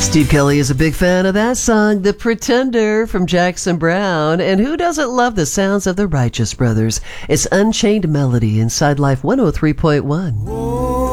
Steve Kelly is a big fan of that song, The Pretender from Jackson Browne. And who doesn't love the sounds of the Righteous Brothers? It's Unchained Melody inside Life 103.1.